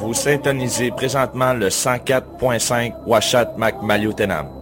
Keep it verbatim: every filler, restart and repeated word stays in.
Vous syntonisez présentement le cent quatre point cinq Washat Macmaliotenam.